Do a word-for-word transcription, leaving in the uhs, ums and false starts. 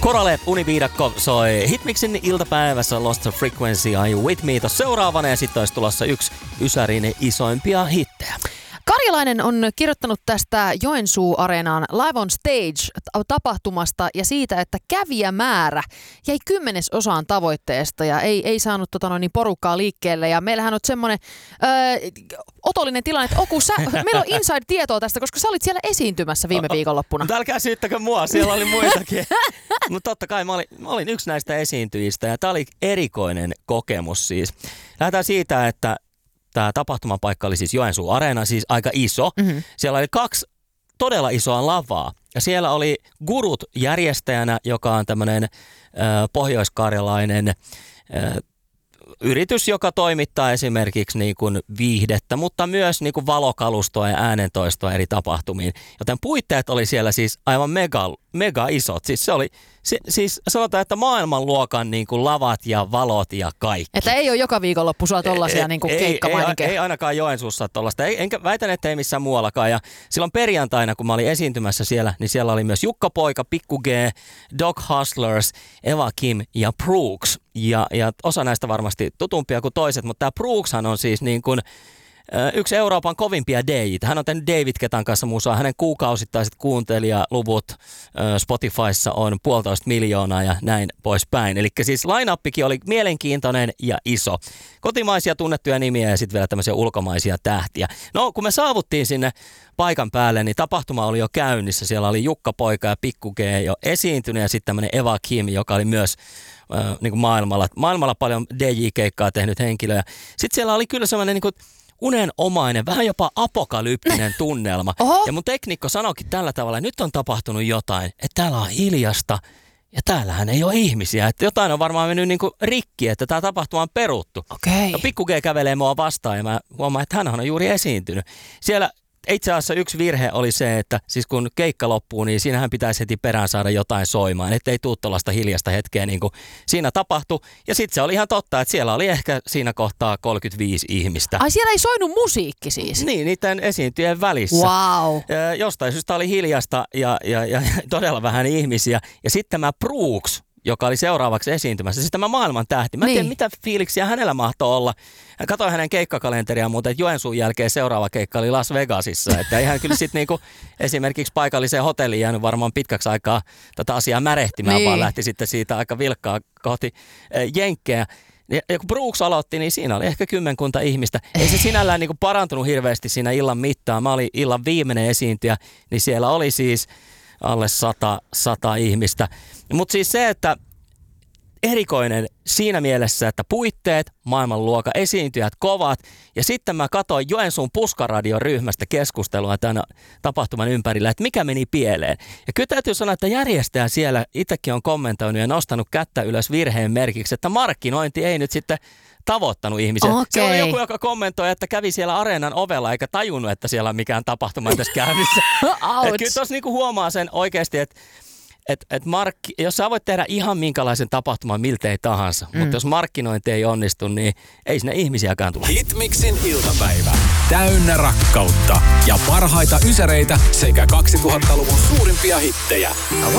Korale Univiidakko soi Hitmixin iltapäivässä Lost Frequency, Are You With Me? Tuossa seuraavana ja sitten olisi tulossa yksi Ysärin isoimpia hittejä. Karjalainen on kirjoittanut tästä Joensuu-areenaan Live on Stage-tapahtumasta ja siitä, että kävijämäärä jäi kymmenesosaan tavoitteesta ja ei, ei saanut tota noin, porukkaa liikkeelle. Ja meillähän on semmoinen öö, otollinen tilanne, että Oku, sä, meillä on inside-tietoa tästä, koska sä olit siellä esiintymässä viime viikonloppuna. Mutta älkää syyttäkö mua, siellä oli muitakin. Mutta totta kai mä olin, mä olin yksi näistä esiintyjistä ja tää oli erikoinen kokemus siis. Lähdetään siitä, että tämä tapahtumapaikka oli siis Joensuu Areena, siis aika iso. Mm-hmm. Siellä oli kaksi todella isoa lavaa. Ja siellä oli Gurut järjestäjänä, joka on tämmöinen äh, pohjoiskarjalainen äh, yritys, joka toimittaa esimerkiksi niin kuin viihdettä, mutta myös niin kuin valokalustoa ja äänentoistoa eri tapahtumiin. Joten puitteet oli siellä siis aivan mega, mega isot. Siis se oli, se, siis sanotaan, että maailmanluokan niin kuin lavat ja valot ja kaikki. Että ei ole joka viikonloppu sua tollaisia niin kuin keikkamaininkeja. Ei, ei ainakaan Joensuussa tollaista. Ei, enkä väitän, että ei missään muuallakaan. Ja silloin perjantaina, kun mä olin esiintymässä siellä, niin siellä oli myös Jukka Poika, Pikku G, Dog Hustlers, Eva Kim ja Brooks. Ja, ja osa näistä varmasti tutumpia kuin toiset, mutta tämä Brookshan on siis niin kuin yksi Euroopan kovimpia D J:itä. Hän on tehnyt David Ketan kanssa musaa. Hänen kuukausittaiset kuuntelijaluvut Spotifyssa on puolitoista miljoonaa ja näin poispäin. Eli siis line-uppikin oli mielenkiintoinen ja iso. Kotimaisia tunnettuja nimiä ja sitten vielä tämmöisiä ulkomaisia tähtiä. No, kun me saavuttiin sinne paikan päälle, niin tapahtuma oli jo käynnissä. Siellä oli Jukka Poika ja Pikku G jo esiintynyt ja sitten tämmöinen Eva Kim, joka oli myös äh, niin kuin maailmalla, maailmalla paljon D J-keikkaa tehnyt henkilö. Sitten siellä oli kyllä semmoinen niin kuin unenomainen, vähän jopa apokalyptinen tunnelma. Oho. Ja mun teknikko sanoikin tällä tavalla, että nyt on tapahtunut jotain, että täällä on hiljasta ja täällähän ei ole ihmisiä. Että jotain on varmaan mennyt niinku rikki, että tämä tapahtuma on peruttu. Okay. No, Pikku G kävelee mua vastaan ja mä huomaan, että hän on juuri esiintynyt. Siellä itse asiassa yksi virhe oli se, että siis kun keikka loppuu, niin siinähän pitäisi heti perään saada jotain soimaan, ettei tuu tuollaista hiljasta hetkeä niin kuin siinä tapahtui. Ja sitten se oli ihan totta, että siellä oli ehkä siinä kohtaa kolmekymmentäviisi ihmistä. Ai siellä ei soinut musiikki siis? Niin, niiden esiintyjen välissä. Wow. Ja jostain syystä oli hiljasta ja, ja, ja todella vähän ihmisiä. Ja sitten tämä Brooks, joka oli seuraavaksi esiintymässä. Siis tämä maailman tähti. Mä en niin. tiedä, mitä fiiliksiä hänellä mahtoi olla. Katoin hänen keikkakalenteriaan muuten, että Joensuun jälkeen seuraava keikka oli Las Vegasissa. Että ei hän kyllä sitten niinku esimerkiksi paikalliseen hotelliin jäänyt varmaan pitkäksi aikaa tätä asiaa märehtimään, niin. vaan lähti sitten siitä aika vilkkaa kohti jenkkejä. Ja kun Brooks aloitti, niin siinä oli ehkä kymmenkunta ihmistä. Ei se sinällään niinku parantunut hirveästi siinä illan mittaan. Mä olin illan viimeinen esiintyjä, niin siellä oli siis alle sata, sata ihmistä. Mutta siis se, että erikoinen siinä mielessä, että puitteet, maailmanluokan esiintyjät kovat. Ja sitten mä katsoin Joensuun Puskaradion ryhmästä keskustelua tämän tapahtuman ympärillä, että mikä meni pieleen. Ja kyllä täytyy sanoa, että järjestäjä siellä itsekin on kommentoinut ja nostanut kättä ylös virheen merkiksi, että markkinointi ei nyt sitten tavoittanut ihmisiä. Okay. Se oli joku, joka kommentoi, että kävi siellä areenan ovella eikä tajunnut, että siellä on mikään tapahtuma tässä käynnissä. Kyllä tuossa niinku huomaa sen oikeasti, että et, et mark, jos sä voit tehdä ihan minkälaisen tapahtuman miltei tahansa, mm. mutta jos markkinointi ei onnistu, niin ei sinne ihmisiäkään tule. Hitmixin iltapäivä. Täynnä rakkautta ja parhaita ysäreitä sekä kaksituhattaluvun suurimpia hittejä.